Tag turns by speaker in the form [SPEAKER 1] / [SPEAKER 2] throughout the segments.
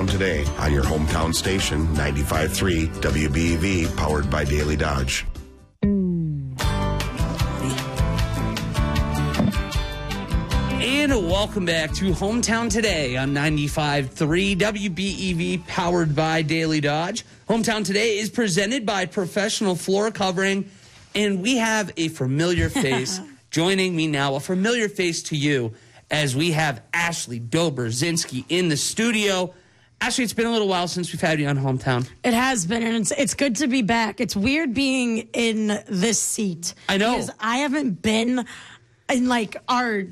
[SPEAKER 1] Hometown Today on your hometown station, 95.3 WBEV, powered by Daily Dodge.
[SPEAKER 2] And welcome back to Hometown Today on 95.3 WBEV, powered by Daily Dodge. Hometown Today is presented by Professional Floor Covering, and we have a familiar face joining me now, a familiar face to you, as we have Ashley Dobrzinski in the studio. Ashley, it's been a little while since we've had you on Hometown.
[SPEAKER 3] It has been, and it's good to be back. It's weird being in this seat.
[SPEAKER 2] I know.
[SPEAKER 3] Because I haven't been in, our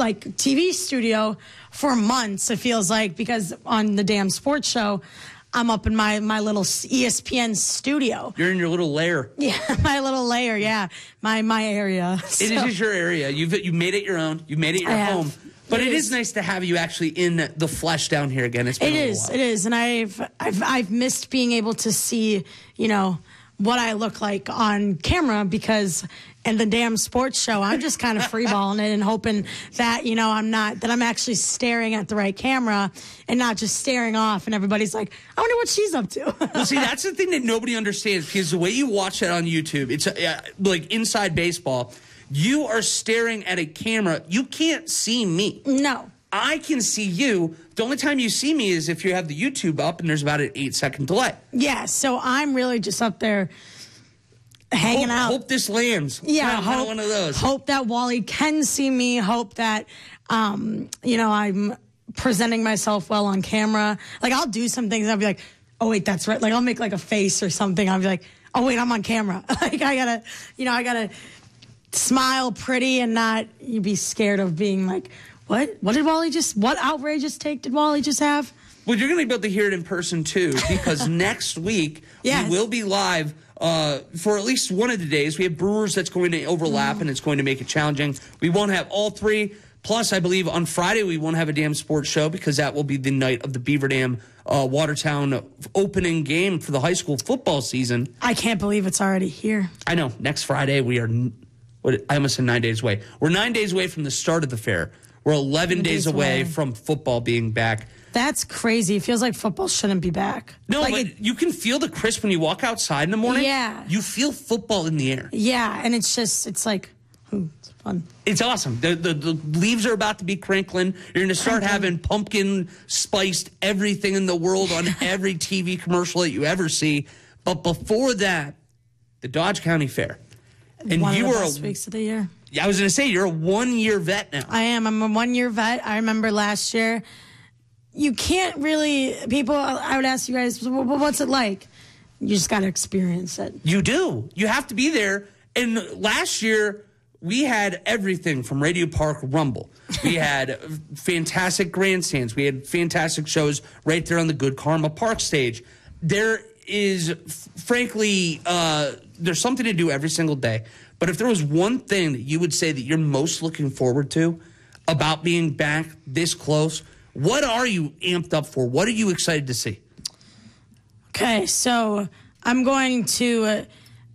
[SPEAKER 3] TV studio for months, it feels like, because on the damn sports show, I'm up in my little ESPN studio.
[SPEAKER 2] You're in your little lair.
[SPEAKER 3] Yeah, my little lair, yeah. My area.
[SPEAKER 2] It is your area. You made it your own. You made it your home. But it is nice to have you actually in the flesh down here again. It's been a little while.
[SPEAKER 3] It is, and I've missed being able to see, what I look like on camera, because in the damn sports show, I'm just kind of freeballing it and hoping that, I'm actually staring at the right camera and not just staring off, and everybody's like, I wonder what she's up to.
[SPEAKER 2] Well, see, that's the thing that nobody understands, because the way you watch that on YouTube, it's like Inside Baseball. You are staring at a camera. You can't see me.
[SPEAKER 3] No.
[SPEAKER 2] I can see you. The only time you see me is if you have the YouTube up and there's about an 8-second delay.
[SPEAKER 3] Yeah, so I'm really just up there hanging out.
[SPEAKER 2] Hope this lands.
[SPEAKER 3] Yeah,
[SPEAKER 2] kind of one of those.
[SPEAKER 3] Hope that Wally can see me. Hope that, I'm presenting myself well on camera. Like, I'll do some things and I'll be like, oh, wait, that's right. Like, I'll make like a face or something. I'll be like, oh, wait, I'm on camera. Like, I gotta smile pretty and not be scared of being like, what outrageous take did Wally just have?
[SPEAKER 2] Well, you're going to be able to hear it in person, too, because next week we will be live for at least one of the days. We have Brewers that's going to overlap, and it's going to make it challenging. We won't have all three. Plus, I believe on Friday we won't have a damn sports show, because that will be the night of the Beaver Dam Watertown opening game for the high school football season.
[SPEAKER 3] I can't believe it's already here.
[SPEAKER 2] I know. Next Friday we are... I almost said 9 days away. We're 9 days away from the start of the fair. We're 11 days away from football being back.
[SPEAKER 3] That's crazy. It feels like football shouldn't be back.
[SPEAKER 2] No, but you can feel the crisp when you walk outside in the morning.
[SPEAKER 3] Yeah.
[SPEAKER 2] You feel football in the air.
[SPEAKER 3] Yeah, and it's like, it's fun.
[SPEAKER 2] It's awesome. The leaves are about to be crinkling. You're going to start having pumpkin spiced everything in the world on every TV commercial that you ever see. But before that, the Dodge County Fair. And
[SPEAKER 3] one of the best weeks of the year.
[SPEAKER 2] Yeah, I was going to say, you're a 1-year vet now.
[SPEAKER 3] I am. I'm a 1-year vet. I remember last year, you can't really, I would ask you guys, what's it like? You just got to experience it.
[SPEAKER 2] You do. You have to be there. And last year, we had everything from Radio Park Rumble. We had fantastic grandstands. We had fantastic shows right there on the Good Karma Park stage. There is, frankly, there's something to do every single day. But if there was one thing that you would say that you're most looking forward to about being back this close, what are you amped up for? What are you excited to see?
[SPEAKER 3] Okay, so I'm going to...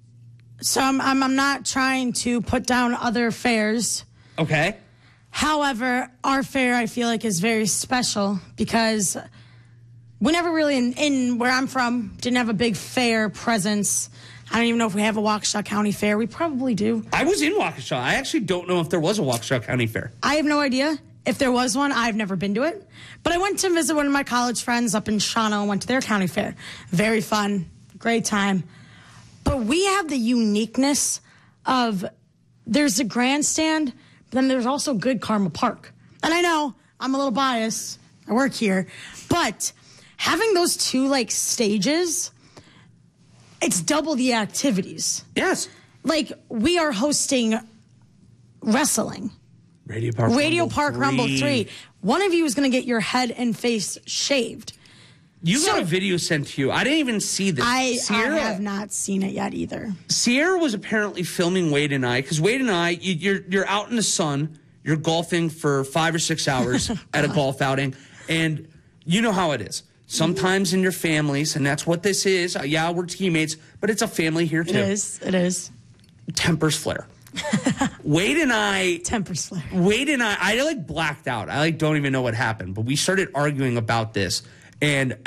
[SPEAKER 3] I'm not trying to put down other fairs.
[SPEAKER 2] Okay.
[SPEAKER 3] However, our fair, I feel like, is very special because we never really, in where I'm from, didn't have a big fair presence. I don't even know if we have a Waukesha County Fair. We probably do.
[SPEAKER 2] I was in Waukesha. I actually don't know if there was a Waukesha County Fair.
[SPEAKER 3] I have no idea. If there was one, I've never been to it. But I went to visit one of my college friends up in Shawano and went to their county fair. Very fun. Great time. But we have the uniqueness of there's a grandstand, but then there's also Good Karma Park. And I know I'm a little biased. I work here. But having those two, stages, it's double the activities.
[SPEAKER 2] Yes.
[SPEAKER 3] We are hosting wrestling.
[SPEAKER 2] Radio Park
[SPEAKER 3] Rumble 3. One of you is going to get your head and face shaved.
[SPEAKER 2] You got a video sent to you. I didn't even see this.
[SPEAKER 3] I have not seen it yet either.
[SPEAKER 2] Sierra was apparently filming Wade and I, because Wade and I, you're out in the sun, you're golfing for 5 or 6 hours at a golf outing, and you know how it is. Sometimes in your families, and that's what this is. Yeah, we're teammates, but it's a family here too.
[SPEAKER 3] It is.
[SPEAKER 2] Tempers flare. Wade and I...
[SPEAKER 3] Tempers flare.
[SPEAKER 2] Wade and I blacked out. I don't even know what happened, but we started arguing about this. And